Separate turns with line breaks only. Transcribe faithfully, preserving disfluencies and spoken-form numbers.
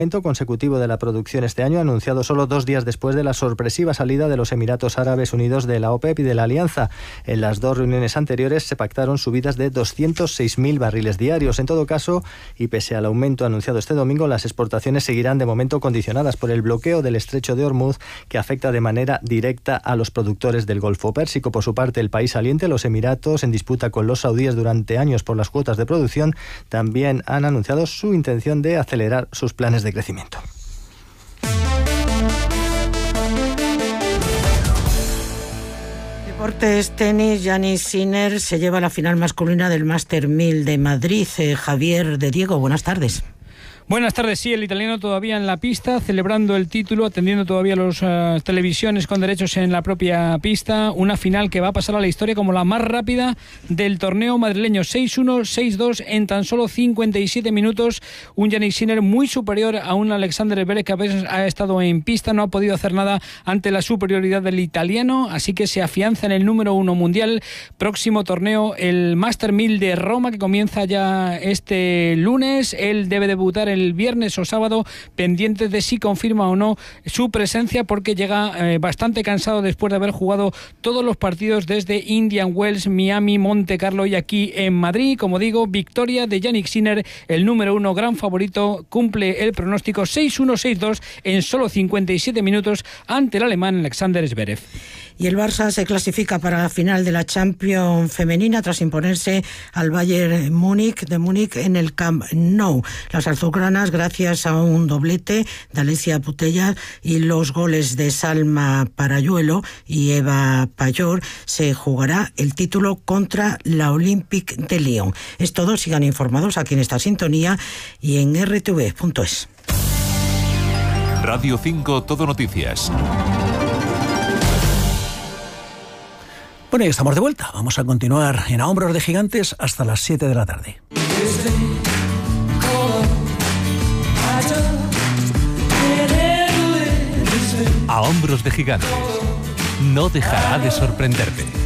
consecutivo de la producción este año, anunciado solo dos días después de la sorpresiva salida de los Emiratos Árabes Unidos de la OPEP y de la Alianza. En las dos reuniones anteriores se pactaron subidas de doscientos seis mil barriles diarios. En todo caso, y pese al aumento anunciado este domingo, las exportaciones seguirán de momento condicionadas por el bloqueo del estrecho de Hormuz, que afecta de manera directa a los productores del Golfo Pérsico. Por su parte, el país saliente, los Emiratos, en disputa con los saudíes durante años por las cuotas de producción, también han anunciado su intención de acelerar sus planes de crecimiento.
Deportes, tenis, Jannik Sinner se lleva a la final masculina del Master mil de Madrid. Eh, Javier de Diego, buenas tardes.
Buenas tardes, sí, el italiano todavía en la pista, celebrando el título, atendiendo todavía a las uh, televisiones con derechos en la propia pista. Una final que va a pasar a la historia como la más rápida del torneo madrileño. seis uno, seis dos en tan solo cincuenta y siete minutos. Un Jannik Sinner muy superior a un Alexander Zverev que a veces ha estado en pista, no ha podido hacer nada ante la superioridad del italiano, así que se afianza en el número uno mundial. Próximo torneo, el Master mil de Roma, que comienza ya este lunes. Él debe debutar el el viernes o sábado, pendiente de si confirma o no su presencia, porque llega eh, bastante cansado después de haber jugado todos los partidos desde Indian Wells, Miami, Monte Carlo y aquí en Madrid. Como digo, victoria de Jannik Sinner, el número uno, gran favorito, cumple el pronóstico seis uno, seis dos en solo cincuenta y siete minutos ante el alemán Alexander Zverev.
Y el Barça se clasifica para la final de la Champions femenina tras imponerse al Bayern Múnich de Múnich en el Camp Nou. Las azulgranas, gracias a un doblete de Alessia Putellas y los goles de Salma Parayuelo y Eva Payor, se jugará el título contra la Olympique de Lyon. Es todo, sigan informados aquí en esta sintonía y en erre te ve punto es.
Radio cinco, Todo Noticias.
Bueno, y estamos de vuelta. Vamos a continuar en A Hombros de Gigantes hasta las siete de la tarde.
A Hombros de Gigantes. No dejará de sorprenderte.